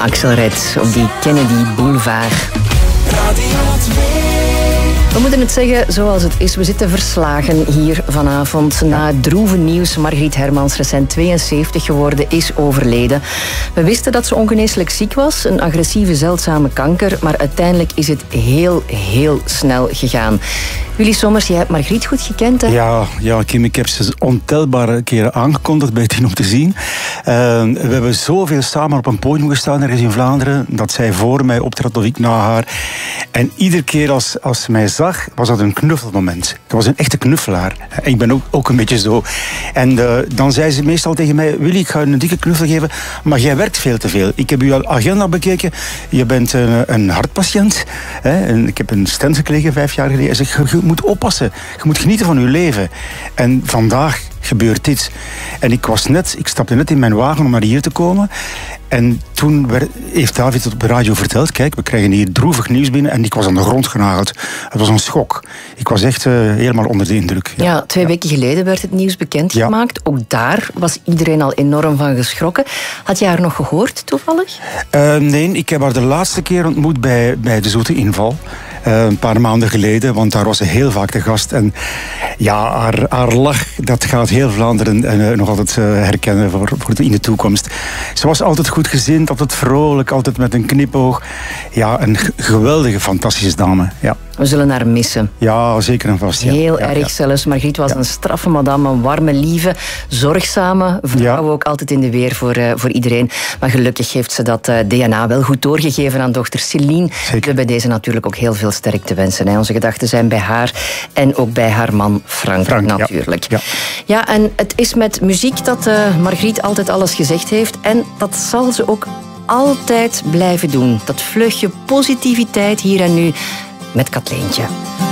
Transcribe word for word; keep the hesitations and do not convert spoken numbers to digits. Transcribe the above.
Axel Red op die Kennedy Boulevard. We moeten het zeggen zoals het is. We zitten verslagen hier vanavond. Na het droeve nieuws, Margriet Hermans, recent tweeënzeventig geworden, is overleden. We wisten dat ze ongeneeslijk ziek was. Een agressieve, zeldzame kanker. Maar uiteindelijk is het heel, heel snel gegaan. Willy Sommers, jij hebt Margriet goed gekend, hè? Ja, ja, Kim, ik heb ze ontelbare keren aangekondigd bij Tien om te zien. Uh, we hebben zoveel samen op een podium gestaan ergens in Vlaanderen, dat zij voor mij optrad of ik na haar. En iedere keer als, als ze mij zag, was dat een knuffelmoment. Dat was een echte knuffelaar. Ik ben ook, ook een beetje zo. En uh, dan zei ze meestal tegen mij: Willy, ik ga je een dikke knuffel geven, maar jij werkt veel te veel. Ik heb uw agenda bekeken. Je bent een, een hartpatiënt. Hè? En ik heb een stent gekregen vijf jaar geleden. En zeg, je moet oppassen. Je moet genieten van je leven. En vandaag gebeurt dit. En ik was net, ik stapte net in mijn wagen om naar hier te komen. En toen werd, heeft David op de radio verteld: kijk, we krijgen hier droevig nieuws binnen. En ik was aan de grond genageld. Het was een schok. Ik was echt uh, helemaal onder de indruk. Ja, ja twee ja. weken geleden werd het nieuws bekendgemaakt. Ja. Ook daar was iedereen al enorm van geschrokken. Had je haar nog gehoord, toevallig? Uh, nee, ik heb haar de laatste keer ontmoet bij, bij de Zoete Inval. Uh, een paar maanden geleden, want daar was ze heel vaak te gast. En ja, haar, haar lach, dat gaat heel Vlaanderen uh, nog altijd uh, herkennen voor, voor de, in de toekomst. Ze was altijd goedgezind, altijd vrolijk, altijd met een knipoog. Ja, een g- geweldige, fantastische dame. Ja. We zullen haar missen. Ja, zeker en vast. Ja. Heel ja, erg ja. zelfs. Margriet was ja. een straffe madame, een warme, lieve, zorgzame vrouw. Ja. Ook altijd in de weer voor, uh, voor iedereen. Maar gelukkig heeft ze dat uh, D N A wel goed doorgegeven aan dochter Celine. Zeker. We bij deze natuurlijk ook heel veel sterk te wensen. Hè. Onze gedachten zijn bij haar en ook bij haar man Frank, Frank natuurlijk. Ja. Ja. ja, en het is met muziek dat uh, Margriet altijd alles gezegd heeft. En dat zal ze ook altijd blijven doen. Dat vleugje positiviteit hier en nu met Katleentje.